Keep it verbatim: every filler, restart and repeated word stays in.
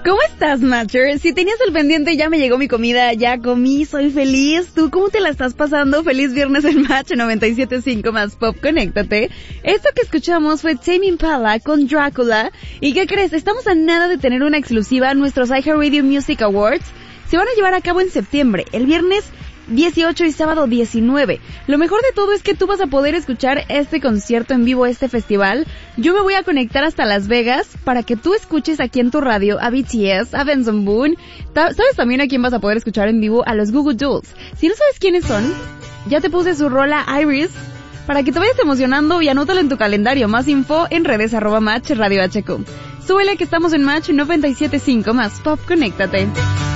¿Cómo estás, Matcher? Si tenías el pendiente, ya me llegó mi comida, ya comí, soy feliz. ¿Tú cómo te la estás pasando? Feliz viernes en Match noventa y siete punto cinco más Pop, conéctate. Esto que escuchamos fue Tame Impala con Drácula. ¿Y qué crees? Estamos a nada de tener una exclusiva en nuestros iHeartRadio Music Awards. Se van a llevar a cabo en septiembre, el viernes dieciocho y sábado diecinueve. Lo mejor de todo es que tú vas a poder escuchar este concierto en vivo, este festival. Yo me voy a conectar hasta Las Vegas para que tú escuches aquí en tu radio a B T S, a Benson Boone. ¿Sabes también a quién vas a poder escuchar en vivo? A los Goo Goo Dolls. Si no sabes quiénes son, ya te puse su rola Iris para que te vayas emocionando y anótalo en tu calendario. Más info en redes arroba Match Radio H Q. Súbele que estamos en Match noventa y siete punto cinco más Pop, conéctate.